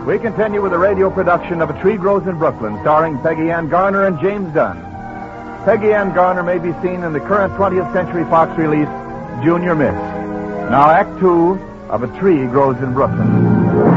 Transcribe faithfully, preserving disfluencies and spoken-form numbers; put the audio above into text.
We continue with a radio production of A Tree Grows in Brooklyn, starring Peggy Ann Garner and James Dunn. Peggy Ann Garner may be seen in the current twentieth Century Fox release, Junior Miss. Now, Act Two of A Tree Grows in Brooklyn.